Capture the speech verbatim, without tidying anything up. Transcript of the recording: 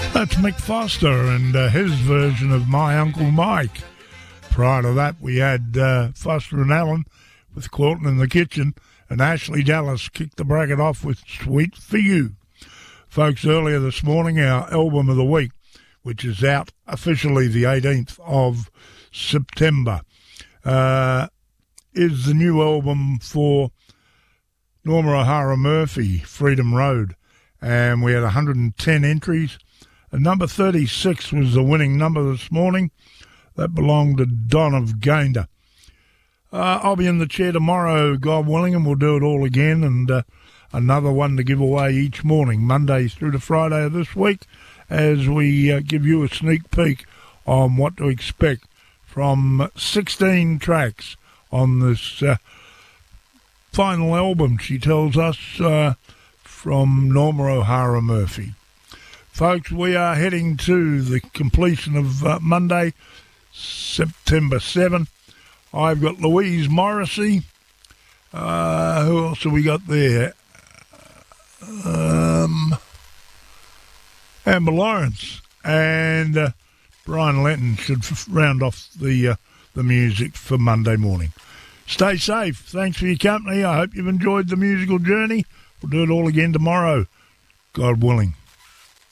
That's Mick Foster and uh, his version of My Uncle Mike. Prior to that, we had uh, Foster and Allen with Quilton in the Kitchen, and Ashley Dallas kicked the bracket off with Sweet For You. Folks, earlier this morning, our album of the week, which is out officially the eighteenth of September, uh, is the new album for Norma O'Hara Murphy, Freedom Road. And we had one hundred ten entries. And number thirty-six was the winning number this morning. That belonged to Don of Gayndah. Uh, I'll be in the chair tomorrow, God willing, and we'll do it all again. And uh, another one to give away each morning, Monday through to Friday of this week, as we uh, give you a sneak peek on what to expect from sixteen tracks on this uh, final album, she tells us, uh, from Norma O'Hara Murphy. Folks, we are heading to the completion of uh, Monday, September seventh. I've got Louise Morrissey. Uh, who else have we got there? Um, Amber Lawrence. And uh, Brian Lenton should f- round off the, uh, the music for Monday morning. Stay safe. Thanks for your company. I hope you've enjoyed the musical journey. We'll do it all again tomorrow, God willing.